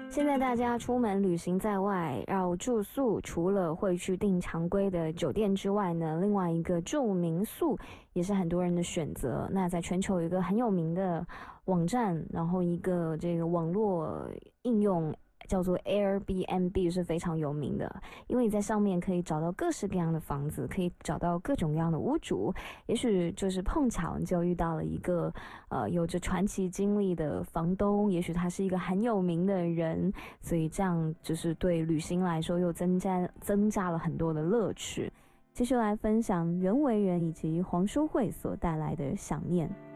现在大家出门旅行在外，要住宿，除了会去订常规的酒店之外呢，另外一个住民宿也是很多人的选择。那在全球有一个很有名的网站，然后一个这个网络应用叫做 Airbnb 是非常有名的，因为你在上面可以找到各式各样的房子，可以找到各种各样的屋主，也许就是碰巧你就遇到了一个有着传奇经历的房东，也许他是一个很有名的人，所以这样就是对旅行来说又增加了很多的乐趣。继续来分享人为人以及黄淑慧所带来的想念。